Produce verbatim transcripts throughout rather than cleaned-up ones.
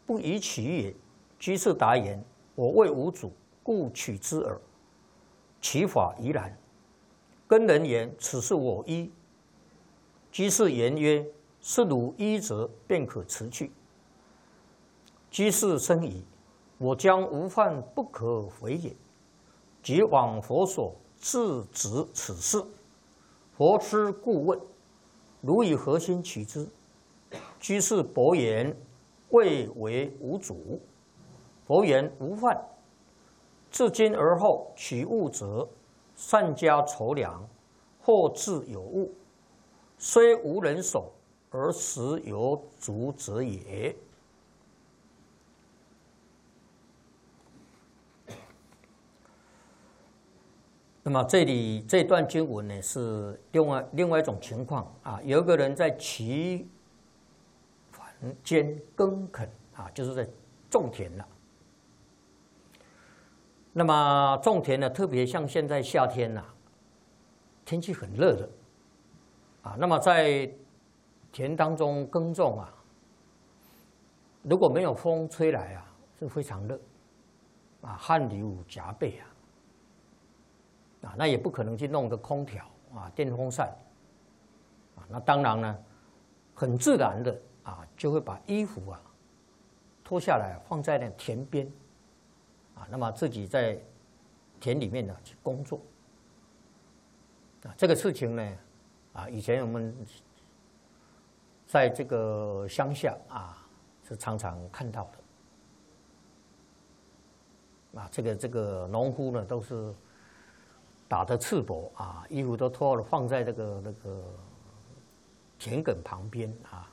不宜取也。居士答言：我谓无主，故取之耳。其法宜然。根人言：此是我依。居士言曰：是汝依则，便可辞去。居士深疑，我将无犯，不可回也。即往佛所，自执此事。佛师故问：汝以何心取之？居士薄言：谓为无主。佛言：无犯。自今而后取物者，善加筹量，或自有物，虽无人手，而实有主者也。那么这里这段经文呢，是另外另外一种情况啊，有一个人在其凡间耕垦啊，就是在种田了。那么种田呢，特别像现在夏天呐、啊，天气很热的啊。那么在田当中耕种啊，如果没有风吹来啊，是非常热啊，汗流浃背啊。啊，那也不可能去弄个空调啊、电风扇啊。那当然呢，很自然的啊，就会把衣服啊脱下来，放在那田边啊，那么自己在田里面呢去工作啊。这个事情呢，啊，以前我们在这个乡下啊是常常看到的啊。这个这个农夫呢都是打着赤膊啊，衣服都脱了，放在这个那个田埂旁边啊。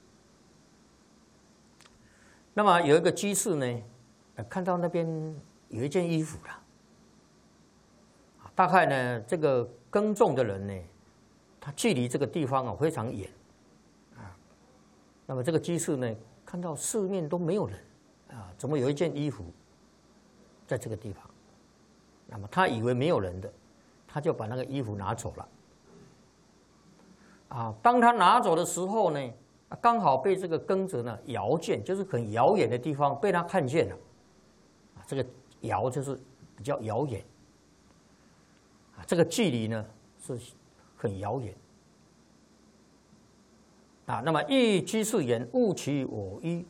那么有一个居士呢，看到那边有一件衣服了，大概呢这个耕种的人呢，他距离这个地方啊非常远啊。那么这个居士呢，看到四面都没有人啊，怎么有一件衣服在这个地方？那么他以为没有人的，他就把那个衣服拿走了。啊，当他拿走的时候呢，刚好被这个耕者呢遥见，就是很遥远的地方被他看见了。啊，这个遥就是比较遥远，啊，这个距离呢是很遥远。啊，那么亦居士言：勿取我依。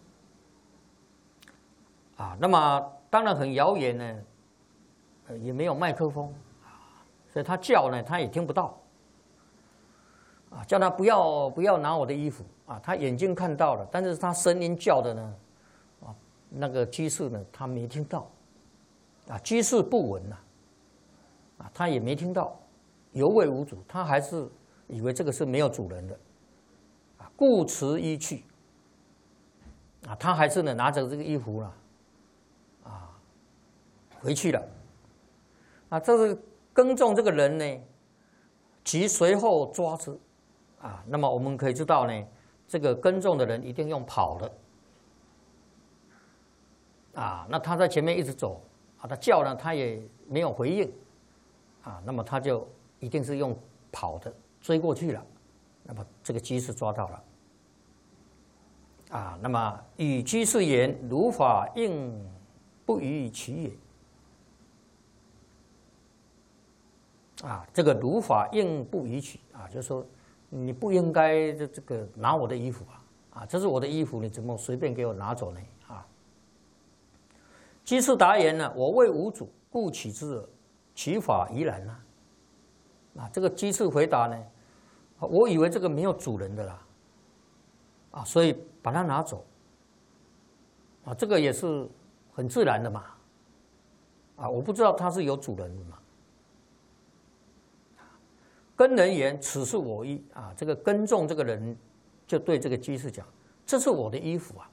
啊，那么当然很遥远呢。也没有麦克风，所以他叫呢，他也听不到。啊，叫他不要不要拿我的衣服啊，他眼睛看到了，但是他声音叫的呢，啊，那个居士呢，他没听到。啊，居士不闻呐，啊，他也没听到，犹谓无主，他还是以为这个是没有主人的，啊，故辞依去。啊，他还是呢拿着这个衣服了，啊，回去了。啊，这是耕种这个人呢，即随后抓之，啊，那么我们可以知道呢，这个耕种的人一定用跑的，啊，那他在前面一直走，啊，他叫呢，他也没有回应，啊，那么他就一定是用跑的追过去了，那么这个居士抓到了，啊，那么与居士言：如法应不予以取也。啊，这个如法应不予取啊，就是说你不应该这这个拿我的衣服啊，啊，这是我的衣服，你怎么随便给我拿走呢？啊，居士答言呢：我谓无主，故取之耳，其法宜然啊。啊，这个居士回答呢，我以为这个没有主人的啦，啊，所以把它拿走，啊，这个也是很自然的嘛，啊，我不知道它是有主人的嘛。跟人言：此是我衣啊！这个耕种这个人就对这个居士讲：“这是我的衣服啊！”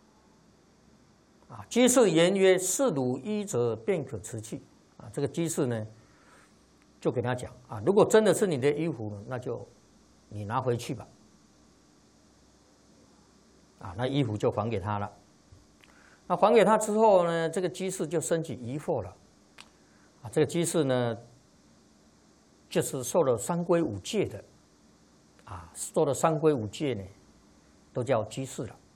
啊，居士言曰：“是汝衣则，便可辞去。”啊，这个居士呢，就给他讲啊：“如果真的是你的衣服，那就你拿回去吧。”啊，那衣服就还给他了。那还给他之后呢，这个居士就升起疑惑了。啊，这个居士呢，就是受了三皈五戒的，啊，受了三皈五戒呢，都叫居士了。